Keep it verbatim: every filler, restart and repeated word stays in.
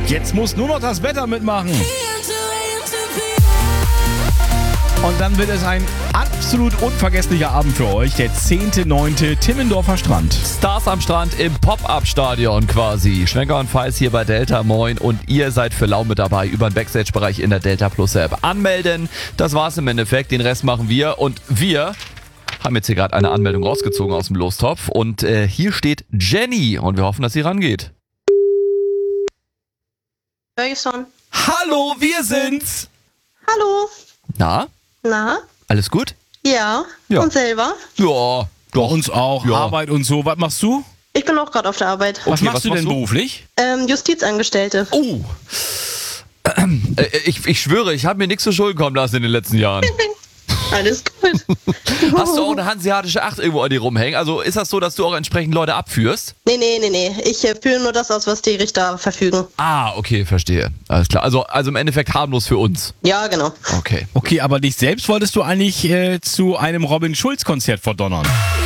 Jetzt muss nur noch das Wetter mitmachen. Und dann wird es ein absolut unvergesslicher Abend für euch. Der zehnte neunte Timmendorfer Strand. Stars am Strand im Pop-Up-Stadion quasi. Schwenker und Feis hier bei Delta, moin. Und ihr seid für lau mit dabei über den Backstage-Bereich in der Delta Plus App. Anmelden, das war's im Endeffekt. Den Rest machen wir. Und wir haben jetzt hier gerade eine Anmeldung rausgezogen aus dem Lostopf. Und äh, hier steht Jenny. Und wir hoffen, dass sie rangeht. Ferguson. Hallo, wir sind's. Hallo. Na, Na? alles gut? Ja. Ja. Und selber? Ja, Bei uns auch. Ja. Arbeit und so. Was machst du? Ich bin auch gerade auf der Arbeit. Was Okay, machst was du machst denn du? beruflich? Ähm, Justizangestellte. Oh. Äh, ich, ich schwöre, ich habe mir nichts zu Schulden kommen lassen in den letzten Jahren. Alles gut. Hast du auch eine hanseatische Acht irgendwo an dir rumhängen? Also ist das so, dass du auch entsprechend Leute abführst? Nee, nee, nee, nee. Ich äh, führe nur das aus, was die Richter verfügen. Ah, okay, verstehe. Alles klar. Also, also im Endeffekt harmlos für uns. Ja, genau. Okay. Okay, aber dich selbst wolltest du eigentlich äh, zu einem Robin Schulz-Konzert verdonnern.